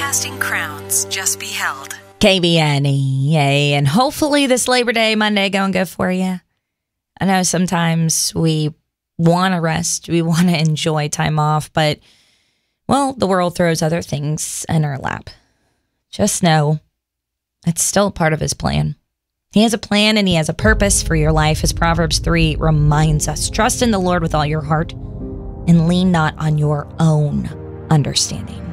casting crowns just beheld. KBNEA, and hopefully this Labor Day Monday going good for you. I know sometimes we want to rest, we want to enjoy time off, but, well, the world throws other things in our lap. Just know it's still part of his plan. He has a plan and he has a purpose for your life. As Proverbs 3 reminds us, trust in the Lord with all your heart and lean not on your own understanding.